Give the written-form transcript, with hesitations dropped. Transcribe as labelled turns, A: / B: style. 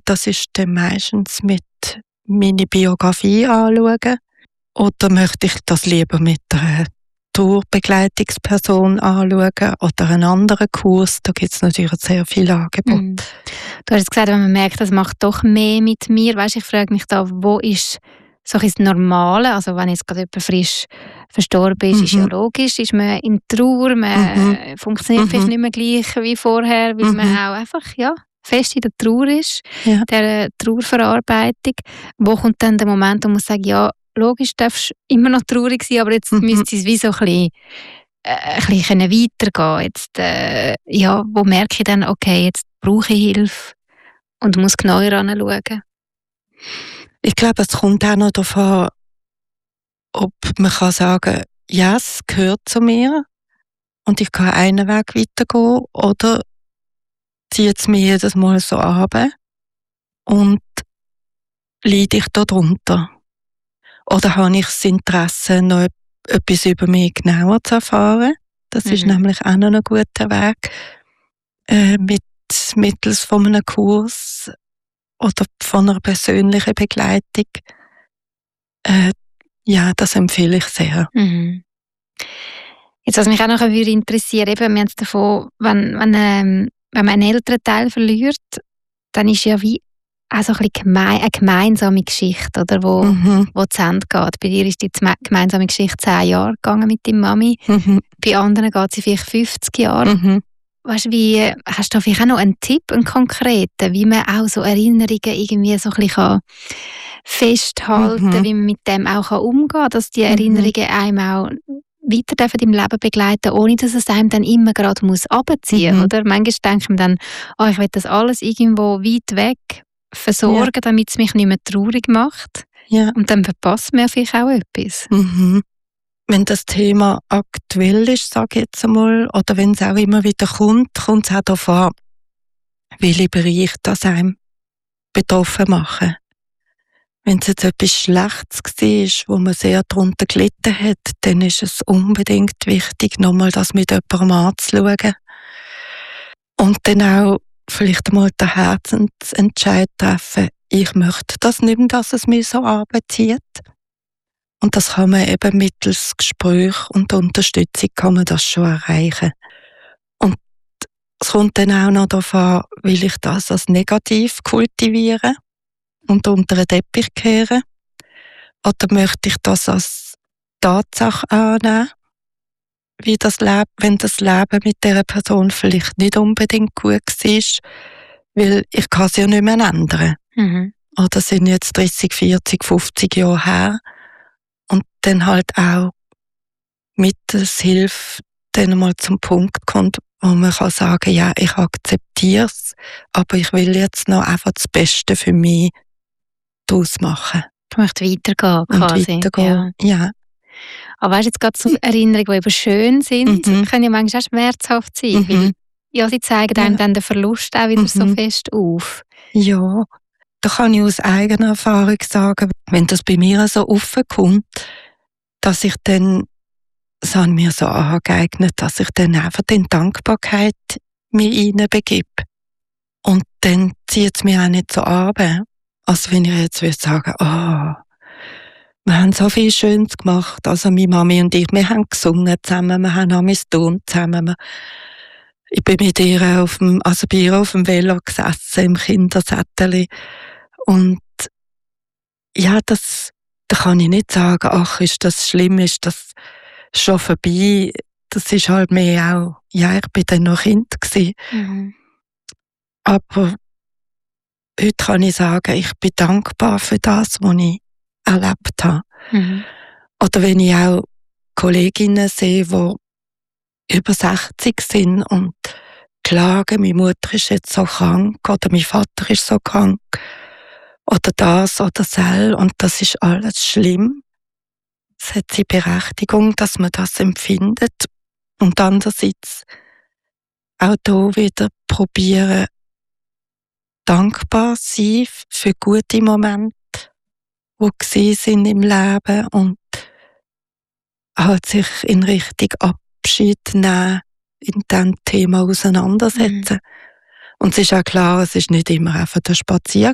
A: das ist dann meistens mit meine Biografie anschauen. Oder möchte ich das lieber mit einer Tourbegleitungsperson anschauen oder einen anderen Kurs? Da gibt es natürlich sehr viele Angebote.
B: Mhm. Du hast gesagt, wenn man merkt, das macht doch mehr mit mir. Weißt, ich frage mich da, wo ist so das Normale? Also wenn jetzt gerade jemand frisch verstorben ist, ist ja logisch, ist man in Trauer, man funktioniert vielleicht nicht mehr gleich wie vorher, weil man auch einfach fest in der Trauer ist, der Trauerverarbeitung. Wo kommt dann der Moment, wo man sagt, ja, logisch darfst du immer noch traurig sein, aber jetzt müsste es wie so ein bisschen weitergehen. Jetzt, wo merke ich dann, okay, jetzt brauche ich Hilfe und muss genauer anschauen?
A: Ich glaube, es kommt auch noch darauf an, ob man kann sagen, ja, es gehört zu mir und ich kann einen Weg weitergehen, oder zieht es mir jedes Mal so runter und leide ich darunter? Oder habe ich das Interesse, noch etwas über mich genauer zu erfahren? Das ist nämlich auch noch ein guter Weg, mittels von einem Kurs oder von einer persönlichen Begleitung. Das empfehle ich sehr.
B: Mhm. Jetzt, was mich auch noch interessieren würde, wir haben es davon, wenn man einen älteren Teil verliert, dann ist ja wie auch so ein bisschen eine gemeinsame Geschichte, oder, wo zu Ende geht. Bei dir ist die gemeinsame Geschichte 10 Jahre gegangen mit deiner Mami. Bei anderen geht sie vielleicht 50 Jahre. Weißt, hast du da vielleicht auch noch einen Tipp, einen konkreten, wie man auch so Erinnerungen irgendwie so ein bisschen festhalten kann, wie man mit dem auch umgehen kann, dass die Erinnerungen einem auch weiter im Leben begleiten, ohne dass es einem dann immer gerade runterziehen muss, oder? Manchmal denkt man dann, ich will das alles irgendwo weit weg versorgen, damit es mich nicht mehr traurig macht. Ja. Und dann verpasst man vielleicht auch etwas.
A: Wenn das Thema aktuell ist, sage ich jetzt einmal, oder wenn es auch immer wieder kommt es auch darauf an, welche Bereiche das einem betroffen machen. Wenn es jetzt etwas Schlechtes war, wo man sehr darunter gelitten hat, dann ist es unbedingt wichtig, nochmal das mit jemandem anzuschauen. Und dann auch vielleicht mal den Herzensentscheid treffen, ich möchte das nicht mehr, dass es mich so anbezieht. Und das kann man eben mittels Gespräch und Unterstützung kann man das schon erreichen. Und es kommt dann auch noch darauf an, will ich das als negativ kultivieren und unter den Teppich kehren? Oder möchte ich das als Tatsache annehmen, wie das Leben, wenn das Leben mit dieser Person vielleicht nicht unbedingt gut war, weil ich kann es ja nicht mehr ändern. Oder das sind jetzt 30, 40, 50 Jahre her. Und dann halt auch mittels Hilfe dann mal zum Punkt kommt, wo man kann sagen, ja, ich akzeptiere es, aber ich will jetzt noch einfach das Beste für mich daraus machen.
B: Ich möchte weitergehen, quasi.
A: Weitergehen, ja.
B: Aber weißt du, jetzt gerade so Erinnerungen, die eben schön sind, können ja manchmal auch schmerzhaft sein, weil sie zeigen einem dann den Verlust auch wieder so fest auf.
A: Ja, da kann ich aus eigener Erfahrung sagen, wenn das bei mir so aufkommt, dass ich dann, das habe ich mir so angeeignet, dass ich dann einfach in Dankbarkeit mich hineinbegebe. Und dann zieht es mich auch nicht so an, als wenn ich jetzt würde sagen, wir haben so viel Schönes gemacht. Also meine Mami und ich, wir haben gesungen zusammen, wir haben Amiston zusammen. Ich bin mit ihr bei ihr auf dem Velo gesessen, im Kindersätteli. Und ja, da kann ich nicht sagen, ach, ist das schlimm, ist das schon vorbei. Das ist halt mehr auch, ja, ich bin dann noch Kind gewesen. Aber heute kann ich sagen, ich bin dankbar für das, was ich erlebt habe. Oder wenn ich auch Kolleginnen sehe, die über 60 sind und klagen, meine Mutter ist jetzt so krank oder mein Vater ist so krank oder das oder das und das ist alles schlimm. Es hat die Berechtigung, dass man das empfindet. Und andererseits auch hier wieder probieren, dankbar sein für gute Momente, die gewesen sind im Leben und halt sich in Richtung Abschied nehmen, in diesem Thema auseinandersetzen. Und es ist auch klar, es ist nicht immer einfach der Spaziergang,